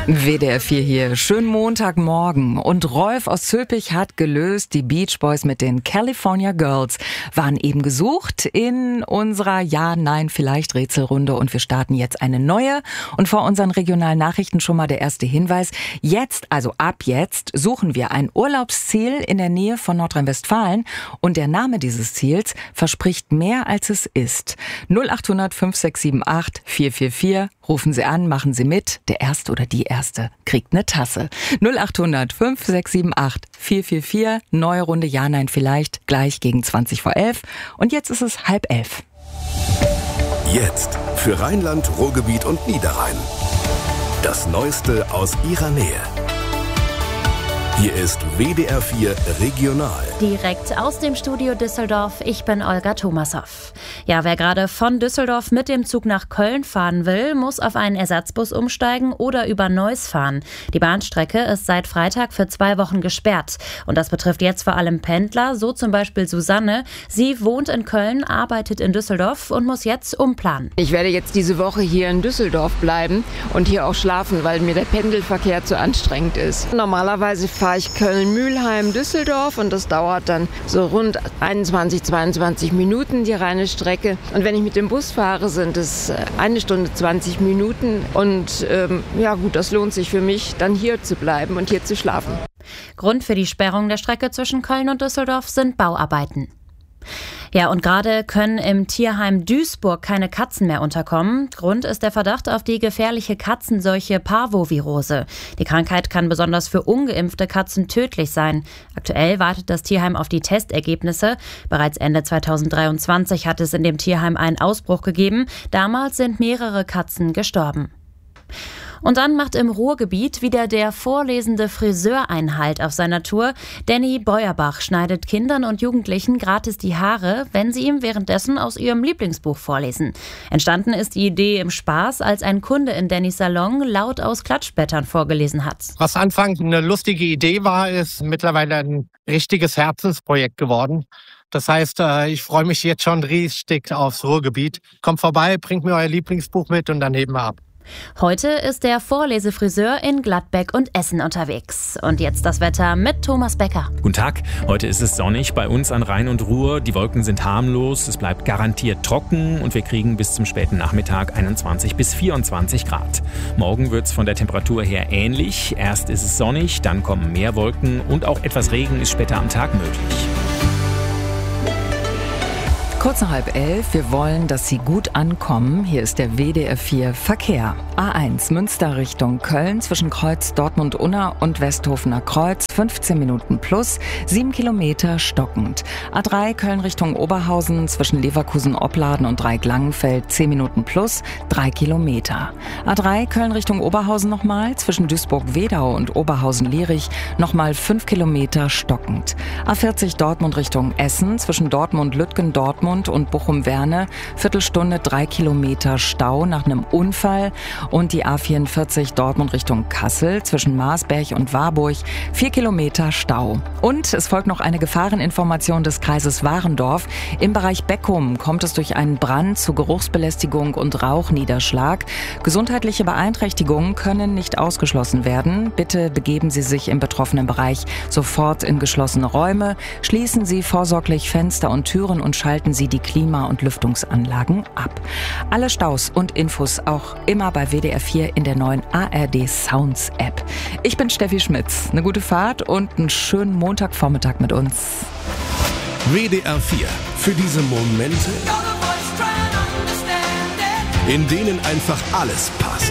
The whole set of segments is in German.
WDR 4 hier, schönen Montagmorgen. Und Rolf aus Zülpich hat gelöst. Die Beach Boys mit den California Girls waren eben gesucht in unserer Ja-Nein-Vielleicht-Rätselrunde. Und wir starten jetzt eine neue. Und vor unseren regionalen Nachrichten schon mal der erste Hinweis. Jetzt, also ab jetzt, suchen wir ein Urlaubsziel in der Nähe von Nordrhein-Westfalen. Und der Name dieses Ziels verspricht mehr, als es ist. 0800 5678 444. Rufen Sie an, machen Sie mit. Der Erste oder die Erste kriegt eine Tasse. 0800 5678 444. Neue Runde Ja, Nein, Vielleicht. Gleich gegen 20 vor 11. Und jetzt ist es 10:30. Jetzt für Rheinland, Ruhrgebiet und Niederrhein. Das Neueste aus Ihrer Nähe. Hier ist WDR 4 Regional. Direkt aus dem Studio Düsseldorf, ich bin Olga Thomashoff. Ja, wer gerade von Düsseldorf mit dem Zug nach Köln fahren will, muss auf einen Ersatzbus umsteigen oder über Neuss fahren. Die Bahnstrecke ist seit Freitag für 2 Wochen gesperrt. Und das betrifft jetzt vor allem Pendler, so zum Beispiel Susanne. Sie wohnt in Köln, arbeitet in Düsseldorf und muss jetzt umplanen. Ich werde jetzt diese Woche hier in Düsseldorf bleiben und hier auch schlafen, weil mir der Pendelverkehr zu anstrengend ist. Normalerweise fahre ich Köln-Mülheim-Düsseldorf und das dauert dann so rund 21, 22 Minuten, die reine Strecke. Und wenn ich mit dem Bus fahre, sind es 1 Stunde 20 Minuten. Und ja gut, das lohnt sich für mich, dann hier zu bleiben und hier zu schlafen. Grund für die Sperrung der Strecke zwischen Köln und Düsseldorf sind Bauarbeiten. Ja, und gerade können im Tierheim Duisburg keine Katzen mehr unterkommen. Grund ist der Verdacht auf die gefährliche Katzenseuche Parvovirose. Die Krankheit kann besonders für ungeimpfte Katzen tödlich sein. Aktuell wartet das Tierheim auf die Testergebnisse. Bereits Ende 2023 hat es in dem Tierheim einen Ausbruch gegeben. Damals sind mehrere Katzen gestorben. Und dann macht im Ruhrgebiet wieder der vorlesende Friseur Einhalt auf seiner Tour. Danny Beuerbach schneidet Kindern und Jugendlichen gratis die Haare, wenn sie ihm währenddessen aus ihrem Lieblingsbuch vorlesen. Entstanden ist die Idee im Spaß, als ein Kunde in Dannys Salon laut aus Klatschblättern vorgelesen hat. Was anfangs eine lustige Idee war, ist mittlerweile ein richtiges Herzensprojekt geworden. Das heißt, ich freue mich jetzt schon richtig aufs Ruhrgebiet. Kommt vorbei, bringt mir euer Lieblingsbuch mit und dann heben wir ab. Heute ist der Vorlesefriseur in Gladbeck und Essen unterwegs. Und jetzt das Wetter mit Thomas Becker. Guten Tag, heute ist es sonnig bei uns an Rhein und Ruhr. Die Wolken sind harmlos, es bleibt garantiert trocken und wir kriegen bis zum späten Nachmittag 21 bis 24 Grad. Morgen wird es von der Temperatur her ähnlich. Erst ist es sonnig, dann kommen mehr Wolken und auch etwas Regen ist später am Tag möglich. Kurz nach 10:30. Wir wollen, dass Sie gut ankommen. Hier ist der WDR 4 Verkehr. A1 Münster Richtung Köln zwischen Kreuz Dortmund-Unna und Westhofener Kreuz 15 Minuten plus, 7 Kilometer stockend. A3 Köln Richtung Oberhausen zwischen Leverkusen-Opladen und Dreieck-Langenfeld 10 Minuten plus, 3 Kilometer. A3 Köln Richtung Oberhausen nochmal zwischen Duisburg-Wedau und Oberhausen-Lierich nochmal 5 Kilometer stockend. A40 Dortmund Richtung Essen zwischen Dortmund-Lütgendortmund und Bochum-Werne, Viertelstunde 3 Kilometer Stau nach einem Unfall. Und die A44 Dortmund Richtung Kassel zwischen Marsberg und Warburg 4 Kilometer Stau. Und es folgt noch eine Gefahreninformation des Kreises Warendorf. Im Bereich Beckum kommt es durch einen Brand zu Geruchsbelästigung und Rauchniederschlag. Gesundheitliche Beeinträchtigungen können nicht ausgeschlossen werden. Bitte begeben Sie sich im betroffenen Bereich sofort in geschlossene Räume. Schließen Sie vorsorglich Fenster und Türen und schalten Sie die Klima- und Lüftungsanlagen ab. Alle Staus und Infos auch immer bei WDR 4 in der neuen ARD Sounds App. Ich bin Steffi Schmitz. Eine gute Fahrt und einen schönen Montagvormittag mit uns. WDR 4 für diese Momente, in denen einfach alles passt.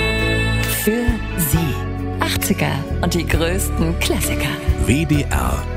Für Sie 80er und die größten Klassiker. WDR